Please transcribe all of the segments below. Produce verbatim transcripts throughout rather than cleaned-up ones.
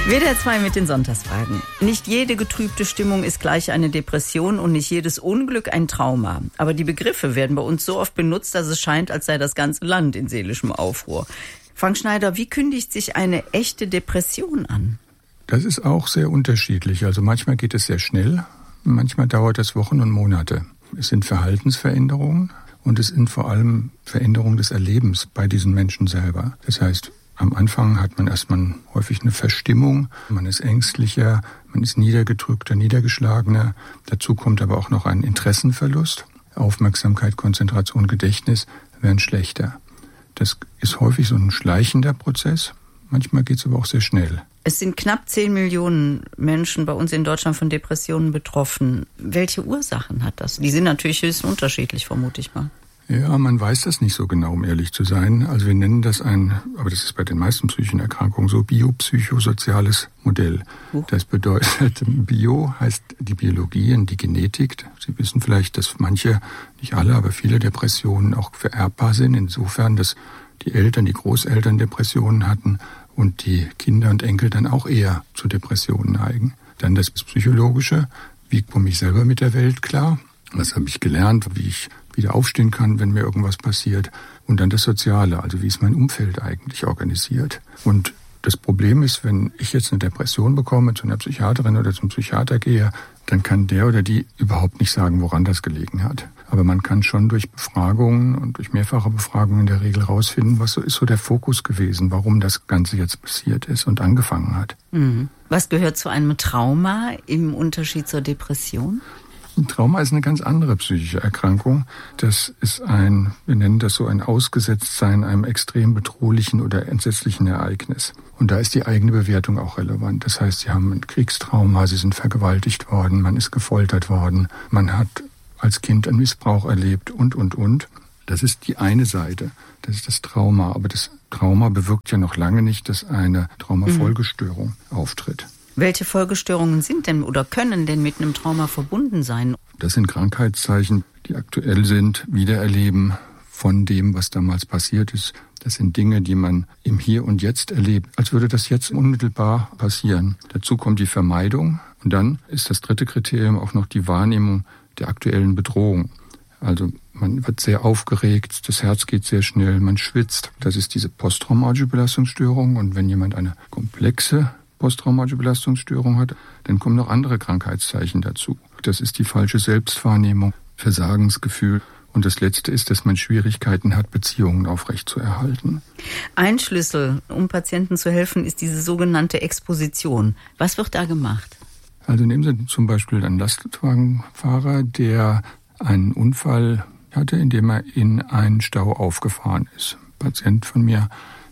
W D R zwei mit den Sonntagsfragen. Nicht jede getrübte Stimmung ist gleich eine Depression und nicht jedes Unglück ein Trauma. Aber die Begriffe werden bei uns so oft benutzt, dass es scheint, als sei das ganze Land in seelischem Aufruhr. Frank Schneider, wie kündigt sich eine echte Depression an? Das ist auch sehr unterschiedlich. Also manchmal geht es sehr schnell, manchmal dauert es Wochen und Monate. Es sind Verhaltensveränderungen und es sind vor allem Veränderungen des Erlebens bei diesen Menschen selber. Das heißt, am Anfang hat man erstmal häufig eine Verstimmung, man ist ängstlicher, man ist niedergedrückter, niedergeschlagener. Dazu kommt aber auch noch ein Interessenverlust. Aufmerksamkeit, Konzentration, Gedächtnis werden schlechter. Das ist häufig so ein schleichender Prozess. Manchmal geht es aber auch sehr schnell. Es sind knapp zehn Millionen Menschen bei uns in Deutschland von Depressionen betroffen. Welche Ursachen hat das? Die sind natürlich höchst unterschiedlich, vermute ich mal. Ja, man weiß das nicht so genau, um ehrlich zu sein. Also wir nennen das ein, aber das ist bei den meisten psychischen Erkrankungen so, biopsychosoziales Modell. Uh. Das bedeutet, Bio heißt die Biologie und die Genetik. Sie wissen vielleicht, dass manche, nicht alle, aber viele Depressionen auch vererbbar sind. Insofern, dass die Eltern, die Großeltern Depressionen hatten und die Kinder und Enkel dann auch eher zu Depressionen neigen. Dann das Psychologische, wie komme ich selber mit der Welt klar? Was habe ich gelernt, wie ich wieder aufstehen kann, wenn mir irgendwas passiert. Und dann das Soziale, also wie ist mein Umfeld eigentlich organisiert. Und das Problem ist, wenn ich jetzt eine Depression bekomme, zu einer Psychiaterin oder zum Psychiater gehe, dann kann der oder die überhaupt nicht sagen, woran das gelegen hat. Aber man kann schon durch Befragungen und durch mehrfache Befragungen in der Regel rausfinden, was so ist so der Fokus gewesen, warum das Ganze jetzt passiert ist und angefangen hat. Mhm. Was gehört zu einem Trauma im Unterschied zur Depression? Ein Trauma ist eine ganz andere psychische Erkrankung. Das ist ein, wir nennen das so ein Ausgesetztsein einem extrem bedrohlichen oder entsetzlichen Ereignis. Und da ist die eigene Bewertung auch relevant. Das heißt, Sie haben ein Kriegstrauma, Sie sind vergewaltigt worden, man ist gefoltert worden, man hat als Kind einen Missbrauch erlebt und, und, und. Das ist die eine Seite, das ist das Trauma. Aber das Trauma bewirkt ja noch lange nicht, dass eine Traumafolgestörung mhm. auftritt. Welche Folgestörungen sind denn oder können denn mit einem Trauma verbunden sein? Das sind Krankheitszeichen, die aktuell sind, Wiedererleben von dem, was damals passiert ist. Das sind Dinge, die man im Hier und Jetzt erlebt, als würde das jetzt unmittelbar passieren. Dazu kommt die Vermeidung und dann ist das dritte Kriterium auch noch die Wahrnehmung der aktuellen Bedrohung. Also man wird sehr aufgeregt, das Herz geht sehr schnell, man schwitzt. Das ist diese posttraumatische Belastungsstörung und wenn jemand eine komplexe posttraumatische Belastungsstörung hat, dann kommen noch andere Krankheitszeichen dazu. Das ist die falsche Selbstwahrnehmung, Versagensgefühl. Und das Letzte ist, dass man Schwierigkeiten hat, Beziehungen aufrechtzuerhalten. Ein Schlüssel, um Patienten zu helfen, ist diese sogenannte Exposition. Was wird da gemacht? Also nehmen Sie zum Beispiel einen Lastwagenfahrer, der einen Unfall hatte, indem er in einen Stau aufgefahren ist. Ein Patient von mir,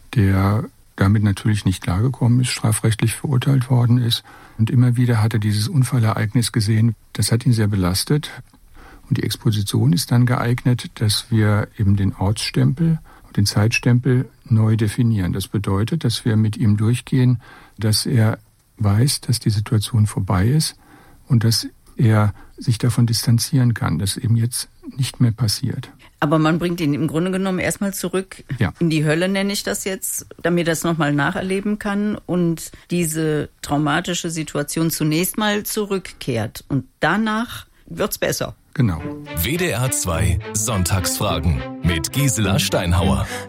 der damit natürlich nicht klargekommen ist, strafrechtlich verurteilt worden ist. Und immer wieder hat er dieses Unfallereignis gesehen. Das hat ihn sehr belastet. Und die Exposition ist dann geeignet, dass wir eben den Ortsstempel und den Zeitstempel neu definieren. Das bedeutet, dass wir mit ihm durchgehen, dass er weiß, dass die Situation vorbei ist und dass er sich davon distanzieren kann, dass eben jetzt nicht mehr passiert. Aber man bringt ihn im Grunde genommen erstmal zurück ja. in die Hölle, nenne ich das jetzt, damit er es nochmal nacherleben kann und diese traumatische Situation zunächst mal zurückkehrt. Und danach wird's besser. Genau. W D R zwei Sonntagsfragen mit Gisela Steinhauer.